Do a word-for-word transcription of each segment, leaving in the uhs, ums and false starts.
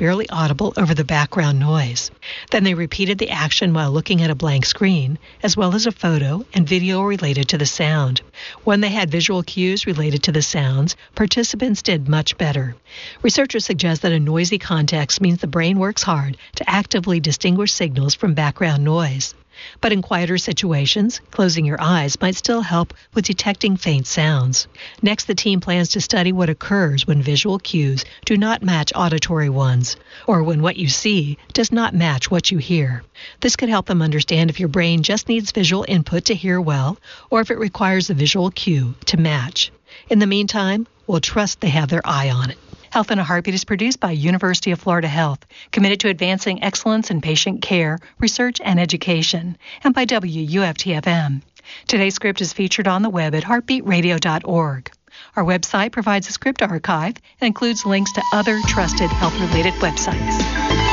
barely audible over the background noise. Then they repeated the action while looking at a blank screen, as well as a photo and video related to the sound. When they had visual cues related to the sounds, participants did much better. Researchers suggest that a noisy context means the brain works hard to actively distinguish signals from background noise. But in quieter situations, closing your eyes might still help with detecting faint sounds. Next, the team plans to study what occurs when visual cues do not match auditory ones, or when what you see does not match what you hear. This could help them understand if your brain just needs visual input to hear well, or if it requires a visual cue to match. In the meantime, we'll trust they have their eye on it. Health in a Heartbeat is produced by University of Florida Health, committed to advancing excellence in patient care, research, and education, and by W U F T F M. Today's script is featured on the web at heartbeat radio dot org. Our website provides a script archive and includes links to other trusted health-related websites.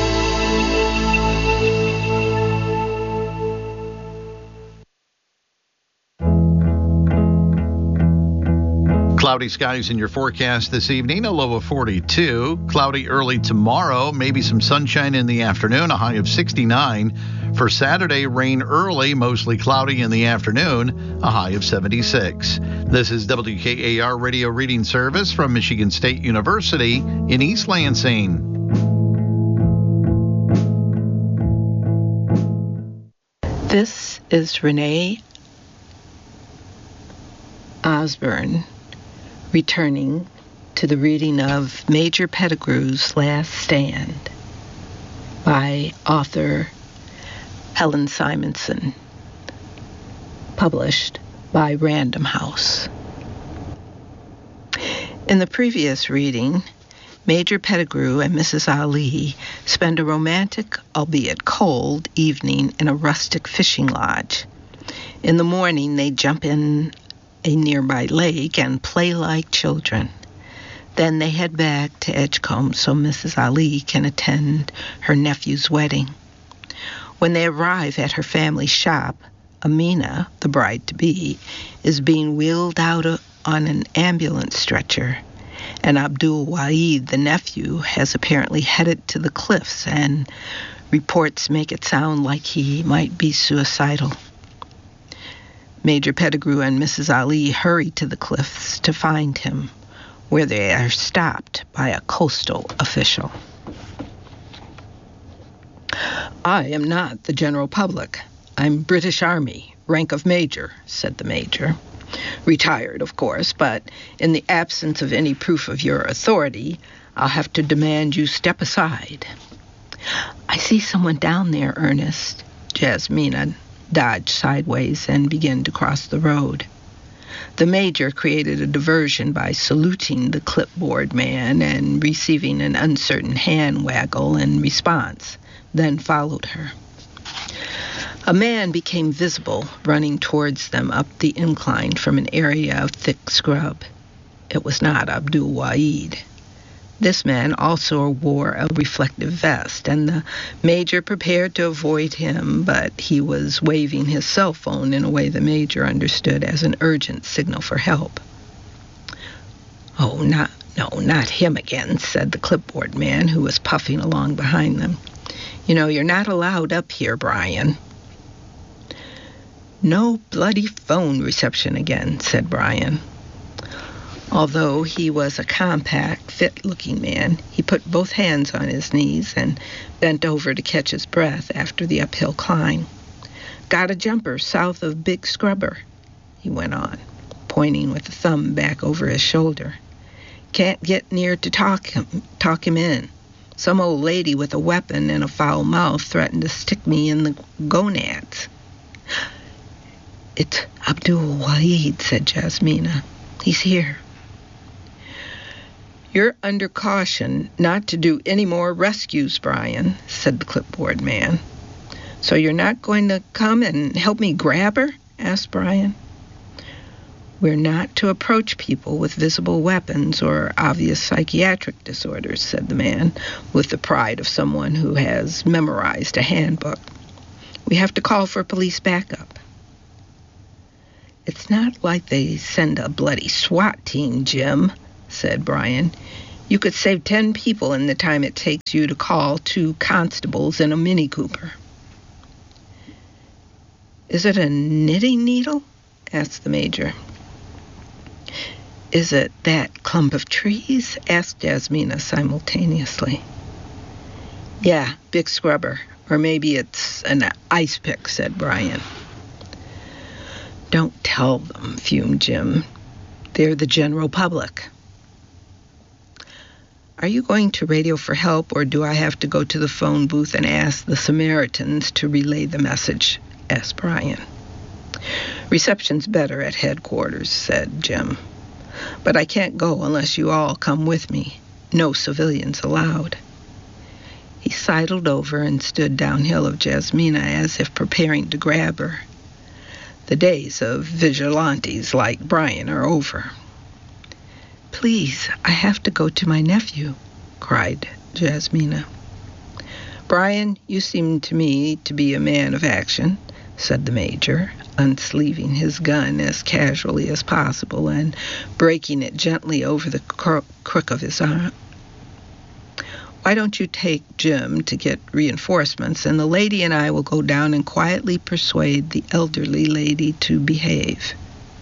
Cloudy skies in your forecast this evening, a low of forty-two. Cloudy early tomorrow, maybe some sunshine in the afternoon, a high of sixty-nine. For Saturday, rain early, mostly cloudy in the afternoon, a high of seventy-six. This is W K A R Radio Reading Service from Michigan State University in East Lansing. This is Renee Osborne, returning to the reading of Major Pettigrew's Last Stand by author Helen Simonson, published by Random House. In the previous reading, Major Pettigrew and Missus Ali spend a romantic, albeit cold, evening in a rustic fishing lodge. In the morning, they jump in a nearby lake and play like children. Then they head back to Edgecombe so Missus Ali can attend her nephew's wedding. When they arrive at her family shop, Amina, the bride-to-be, is being wheeled out on an ambulance stretcher, and Abdul Wahid, the nephew, has apparently headed to the cliffs, and reports make it sound like he might be suicidal. Major Pettigrew and Missus Ali hurry to the cliffs to find him, where they are stopped by a coastal official. "I am not the general public. I'm British Army, rank of major," said the major. "Retired, of course, but in the absence of any proof of your authority, I'll have to demand you step aside." "I see someone down there, Ernest." Jasmina dodged sideways and began to cross the road. The major created a diversion by saluting the clipboard man and receiving an uncertain hand waggle in response, then followed her. A man became visible, running towards them up the incline from an area of thick scrub. It was not Abdul Wahid. This man also wore a reflective vest, and the major prepared to avoid him, but he was waving his cell phone in a way the major understood as an urgent signal for help. "Oh, not, no, not him again," said the clipboard man, who was puffing along behind them. "You know, you're not allowed up here, Brian." "No bloody phone reception again," said Brian. Although he was a compact, fit-looking man, he put both hands on his knees and bent over to catch his breath after the uphill climb. "Got a jumper south of Big Scrubber," he went on, pointing with a thumb back over his shoulder. "Can't get near to talk him, talk him in. Some old lady with a weapon and a foul mouth threatened to stick me in the gonads." "It's Abdul Wahid," said Jasmina. "He's here." "You're under caution not to do any more rescues, Brian," said the clipboard man. "So you're not going to come and help me grab her?" asked Brian. "We're not to approach people with visible weapons or obvious psychiatric disorders," said the man, with the pride of someone who has memorized a handbook. "We have to call for police backup." "It's not like they send a bloody SWAT team, Jim," said Brian. You could save ten people in the time it takes you to call two constables in a Mini Cooper. Is it a knitting needle? Asked the Major. Is it that clump of trees? Asked Jasmina simultaneously. Yeah, big scrubber. Or maybe it's an ice pick, said Brian. Don't tell them, fumed Jim. They're the general public. Are you going to radio for help, or do I have to go to the phone booth and ask the Samaritans to relay the message? Asked Brian. Reception's better at headquarters, said Jim. But I can't go unless you all come with me. No civilians allowed. He sidled over and stood downhill of Jasmina as if preparing to grab her. The days of vigilantes like Brian are over. Please, I have to go to my nephew, cried Jasmina. Brian, you seem to me to be a man of action, said the Major, unsleeving his gun as casually as possible and breaking it gently over the cro- crook of his arm. Why don't you take Jim to get reinforcements, and the lady and I will go down and quietly persuade the elderly lady to behave.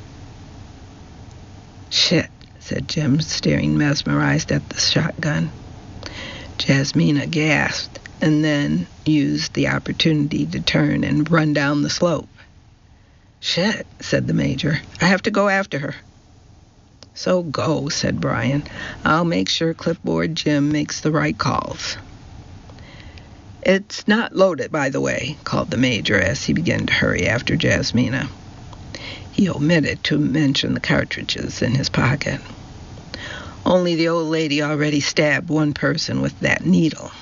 Shit, said Jim, staring mesmerized at the shotgun. Jasmina gasped and then used the opportunity to turn and run down the slope. Shit, said the Major. I have to go after her. So go, said Brian. I'll make sure Clipboard Jim makes the right calls. It's not loaded, by the way, called the Major as he began to hurry after Jasmina. He omitted to mention the cartridges in his pocket. Only the old lady already stabbed one person with that needle.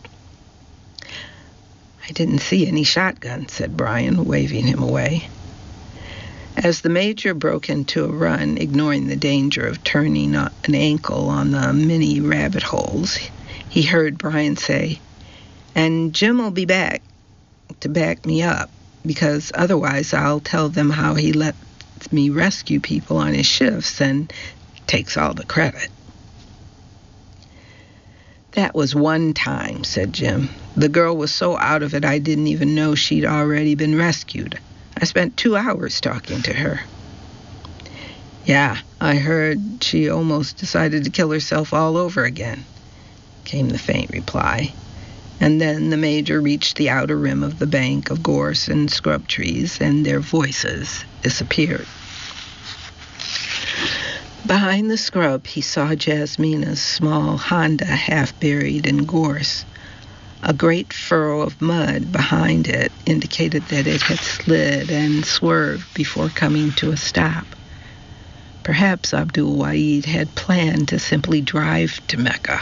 I didn't see any shotgun, said Brian, waving him away. As the Major broke into a run, ignoring the danger of turning an ankle on the many rabbit holes, he heard Brian say, and Jim will be back to back me up, because otherwise I'll tell them how he lets me rescue people on his shifts and takes all the credit. That was one time, said Jim. The girl was so out of it I didn't even know she'd already been rescued. I spent two hours talking to her. Yeah, I heard she almost decided to kill herself all over again, came the faint reply. And then the Major reached the outer rim of the bank of gorse and scrub trees, and their voices disappeared. Behind the scrub, he saw Jasmina's small Honda half buried in gorse. A great furrow of mud behind it indicated that it had slid and swerved before coming to a stop. Perhaps Abdul Wahid had planned to simply drive to Mecca.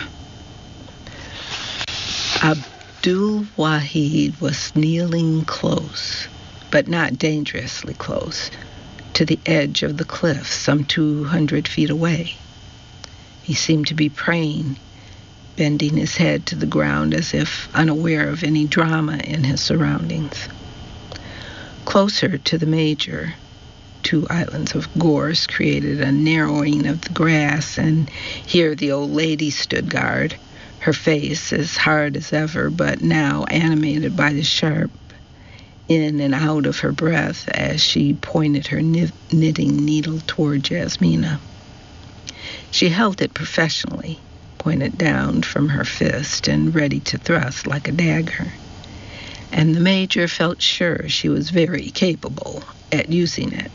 Abdul Wahid was kneeling close, but not dangerously close, to the edge of the cliff some two hundred feet away. He seemed to be praying, bending his head to the ground as if unaware of any drama in his surroundings. Closer to the Major, two islands of gorse created a narrowing of the grass, and here the old lady stood guard, her face as hard as ever, but now animated by the sharp in and out of her breath as she pointed her knitting needle toward Jasmina. She held it professionally, pointed down from her fist and ready to thrust like a dagger. And the Major felt sure she was very capable at using it.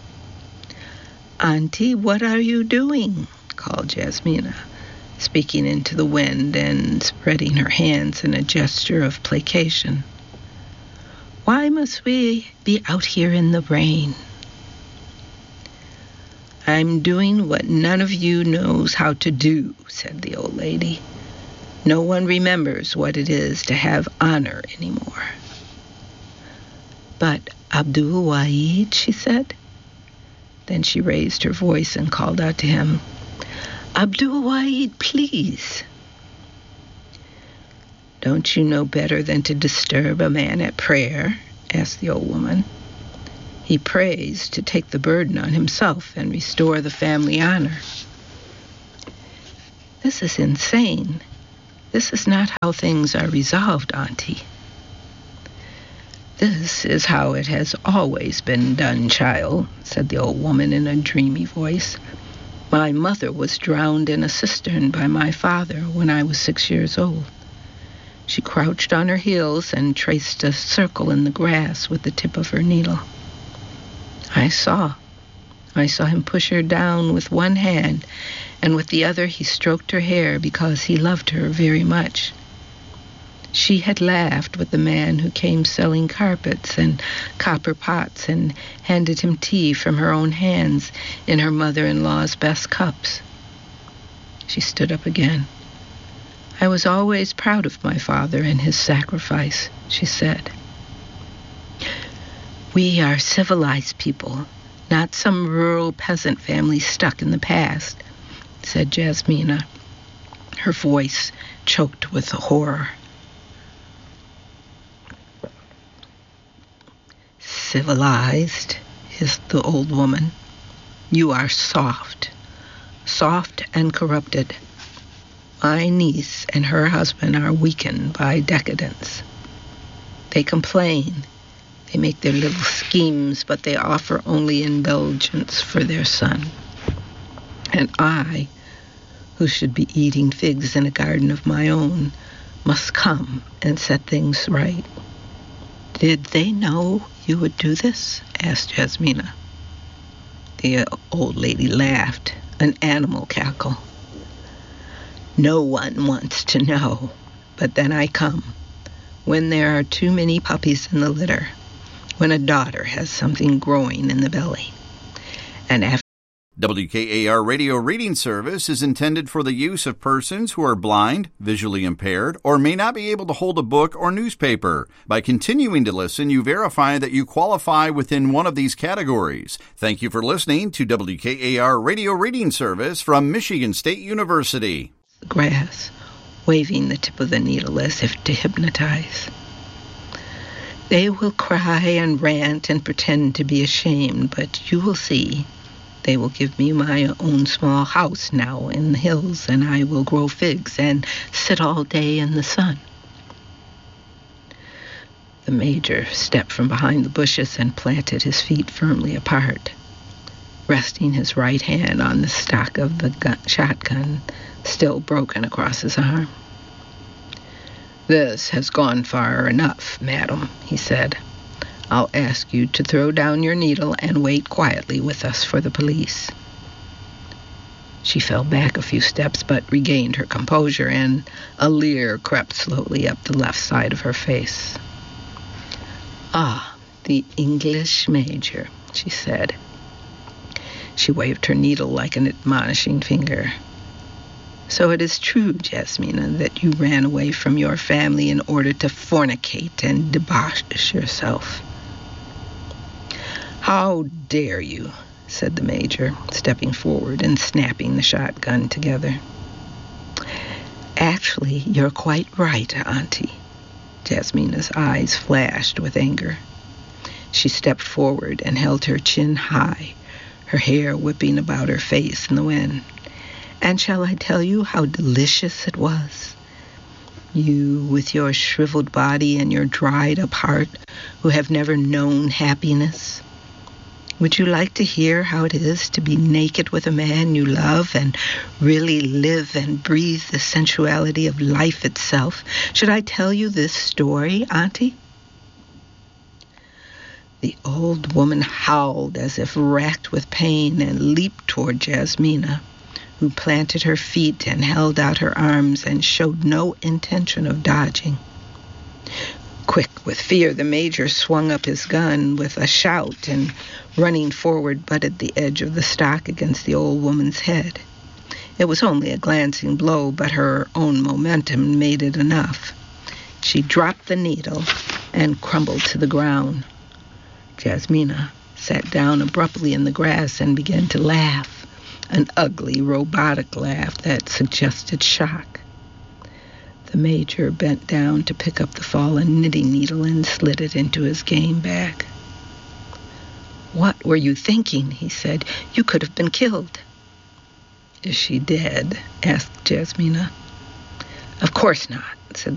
Auntie, what are you doing? Called Jasmina, speaking into the wind and spreading her hands in a gesture of placation. Why must we be out here in the rain? I'm doing what none of you knows how to do, said the old lady. No one remembers what it is to have honor anymore. But Abdul Wahid, she said. Then she raised her voice and called out to him, Abdul Wahid, please. Don't you know better than to disturb a man at prayer? Asked the old woman. He prays to take the burden on himself and restore the family honor. This is insane. This is not how things are resolved, Auntie. This is how it has always been done, child, said the old woman in a dreamy voice. My mother was drowned in a cistern by my father when I was six years old. She crouched on her heels and traced a circle in the grass with the tip of her needle. I saw. I saw him push her down with one hand, and with the other he stroked her hair because he loved her very much. She had laughed with the man who came selling carpets and copper pots and handed him tea from her own hands in her mother-in-law's best cups. She stood up again. I was always proud of my father and his sacrifice, she said. We are civilized people, not some rural peasant family stuck in the past, said Jasmina, her voice choked with horror. Civilized, hissed the old woman. You are soft, soft and corrupted. My niece and her husband are weakened by decadence. They complain. They make their little schemes, but they offer only indulgence for their son. And I, who should be eating figs in a garden of my own, must come and set things right. Did they know you would do this? Asked Jasmina. The old lady laughed, an animal cackle. No one wants to know, but then I come, when there are too many puppies in the litter, when a daughter has something growing in the belly. And after W K A R Radio Reading Service is intended for the use of persons who are blind, visually impaired, or may not be able to hold a book or newspaper. By continuing to listen, you verify that you qualify within one of these categories. Thank you for listening to W K A R Radio Reading Service from Michigan State University. The grass, waving the tip of the needle as if to hypnotize. They will cry and rant and pretend to be ashamed, but you will see. They will give me my own small house now in the hills, and I will grow figs and sit all day in the sun. The major stepped from behind the bushes and planted his feet firmly apart, resting his right hand on the stock of the gun, shotgun, still broken across his arm. This has gone far enough, madam, he said. I'll ask you to throw down your needle and wait quietly with us for the police. She fell back a few steps but regained her composure, and a leer crept slowly up the left side of her face. Ah, the English major, she said. She waved her needle like an admonishing finger. So it is true, Jasmina, that you ran away from your family in order to fornicate and debauch yourself. How dare you, said the major, stepping forward and snapping the shotgun together. Actually, you're quite right, Auntie. Jasmina's eyes flashed with anger. She stepped forward and held her chin high, her hair whipping about her face in the wind. And shall I tell you how delicious it was? You, with your shriveled body and your dried-up heart, who have never known happiness. Would you like to hear how it is to be naked with a man you love and really live and breathe the sensuality of life itself? Should I tell you this story, Auntie? The old woman howled as if racked with pain and leaped toward Jasmina, who planted her feet and held out her arms and showed no intention of dodging. Quick with fear, the major swung up his gun with a shout and, running forward, butted the edge of the stock against the old woman's head. It was only a glancing blow, but her own momentum made it enough. She dropped the needle and crumbled to the ground. Jasmina sat down abruptly in the grass and began to laugh, an ugly, robotic laugh that suggested shock. The major bent down to pick up the fallen knitting needle and slid it into his game bag. What were you thinking? He said. You could have been killed. Is she dead? Asked Jasmina. Of course not.